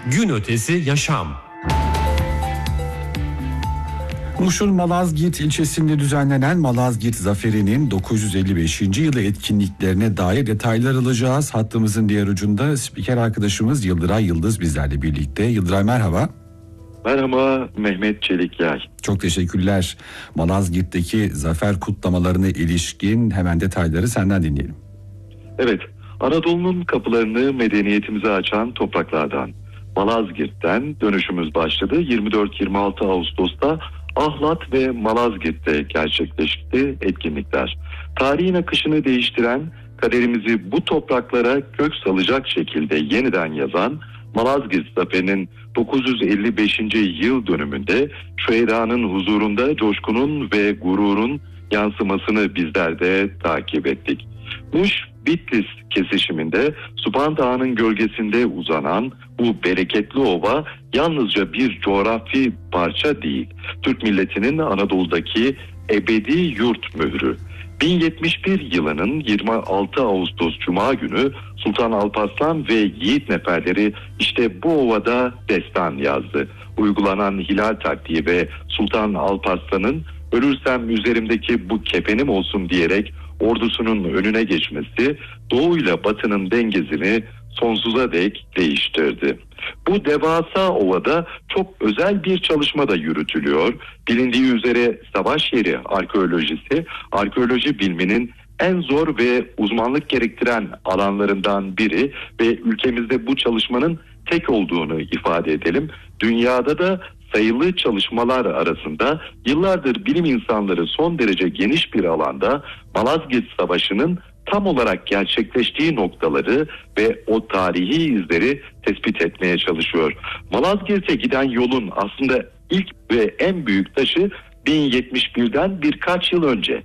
Gün ötesi yaşam. Muş'un Malazgirt ilçesinde düzenlenen Malazgirt Zaferi'nin 955. yılı etkinliklerine dair detaylar alacağız. Hattımızın diğer ucunda spiker arkadaşımız Yıldıray Yıldız bizlerle birlikte. Yıldıray merhaba. Merhaba Mehmet Çelikyay. Çok teşekkürler. Malazgirt'teki zafer kutlamalarına ilişkin hemen detayları senden dinleyelim. Evet, Anadolu'nun kapılarını medeniyetimize açan topraklardan, Malazgirt'ten dönüşümüz başladı. 24-26 Ağustos'ta Ahlat ve Malazgirt'te gerçekleşti etkinlikler. Tarihin akışını değiştiren, kaderimizi bu topraklara kök salacak şekilde yeniden yazan Malazgirt Zaferi'nin 955. yıl dönümünde şühedanın huzurunda coşkunun ve gururun yansımasını bizler de takip ettik. Muş Bitlis kesişiminde Sübhan Dağı'nın gölgesinde uzanan bu bereketli ova yalnızca bir coğrafi parça değil, Türk milletinin Anadolu'daki ebedi yurt mührü. 1071 yılının 26 Ağustos Cuma günü Sultan Alparslan ve yiğit neferleri işte bu ovada destan yazdı. Uygulanan hilal taktiği ve Sultan Alparslan'ın ölürsem üzerimdeki bu kefenim olsun diyerek ordusunun önüne geçmesi Doğu ile Batı'nın dengesini sonsuza dek değiştirdi. Bu devasa ovada çok özel bir çalışma da yürütülüyor. Bilindiği üzere savaş yeri arkeolojisi, arkeoloji biliminin en zor ve uzmanlık gerektiren alanlarından biri ve ülkemizde bu çalışmanın tek olduğunu ifade edelim. Dünyada da sayılı çalışmalar arasında yıllardır bilim insanları son derece geniş bir alanda Malazgirt Savaşı'nın tam olarak gerçekleştiği noktaları ve o tarihi izleri tespit etmeye çalışıyor. Malazgirt'e giden yolun aslında ilk ve en büyük taşı 1071'den birkaç yıl önce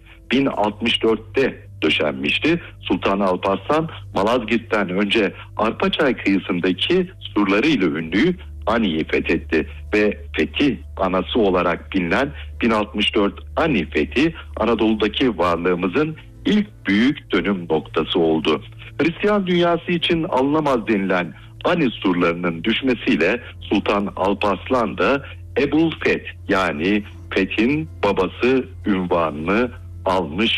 1064'te döşenmişti. Sultan Alparslan Malazgirt'ten önce Arpaçay kıyısındaki surlarıyla ünlü Ani'yi fethetti ve fethi anası olarak bilinen 1064 Ani fethi Anadolu'daki varlığımızın ilk büyük dönüm noktası oldu. Hristiyan dünyası için alınamaz denilen Ani surlarının düşmesiyle Sultan Alparslan da Ebul Feth yani Fethin babası unvanını almış